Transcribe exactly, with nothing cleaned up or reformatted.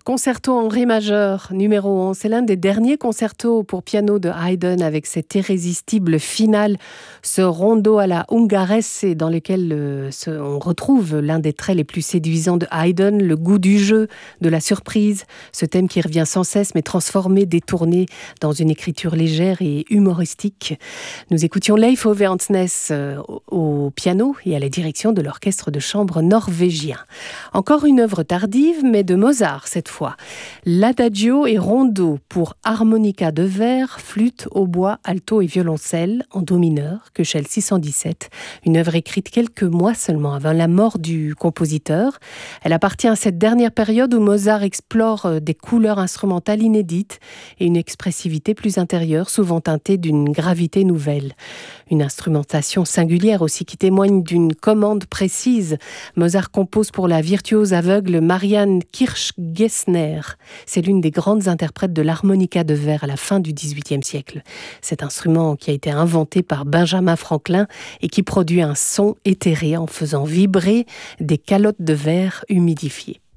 Concerto en ré majeur, numéro onze. C'est l'un des derniers concertos pour piano de Haydn avec cette irrésistible finale, ce rondo à la Ungarese dans lequel euh, ce, on retrouve l'un des traits les plus séduisants de Haydn, le goût du jeu, de la surprise, ce thème qui revient sans cesse mais transformé, détourné dans une écriture légère et humoristique. Nous écoutions Leif Ove Andsnes euh, au, au piano et à la direction de l'orchestre de chambre norvégien. Encore une œuvre tardive mais de Mozart cette fois. L'adagio et rondo pour harmonica de verre, flûte, hautbois, alto et violoncelle en do mineur, Köchel six cent dix-sept. Une œuvre écrite quelques mois seulement avant la mort du compositeur. Elle appartient à cette dernière période où Mozart explore des couleurs instrumentales inédites et une expressivité plus intérieure, souvent teintée d'une gravité nouvelle. Une instrumentation singulière aussi qui témoigne d'une commande précise. Mozart compose pour la virtuose aveugle Marianne Kirsch-Gessner. C'est l'une des grandes interprètes de l'harmonica de verre à la fin du dix-huitième siècle. Cet instrument qui a été inventé par Benjamin Franklin et qui produit un son éthéré en faisant vibrer des calottes de verre humidifiées.